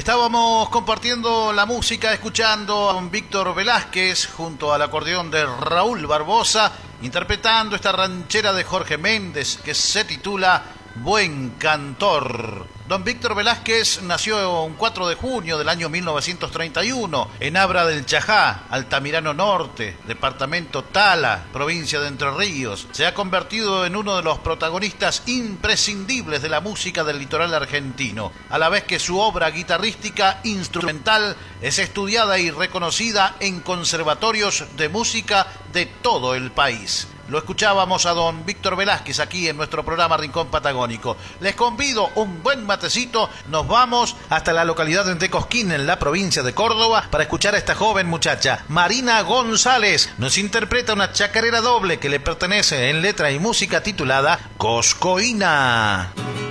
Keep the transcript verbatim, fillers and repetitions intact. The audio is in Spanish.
estábamos compartiendo la música, escuchando a don Víctor Velázquez junto al acordeón de Raúl Barbosa, interpretando esta ranchera de Jorge Méndez que se titula Buen Cantor. Don Víctor Velázquez nació un cuatro de junio del año mil novecientos treinta y uno en Abra del Chajá, Altamirano Norte, departamento Tala, provincia de Entre Ríos. Se ha convertido en uno de los protagonistas imprescindibles de la música del litoral argentino, a la vez que su obra guitarrística instrumental es estudiada y reconocida en conservatorios de música de todo el país. Lo escuchábamos a don Víctor Velázquez aquí en nuestro programa Rincón Patagónico. Les convido un buen matecito. Nos vamos hasta la localidad de Cosquín, en la provincia de Córdoba, para escuchar a esta joven muchacha. Marina González nos interpreta una chacarera doble que le pertenece en letra y música titulada Coscoína.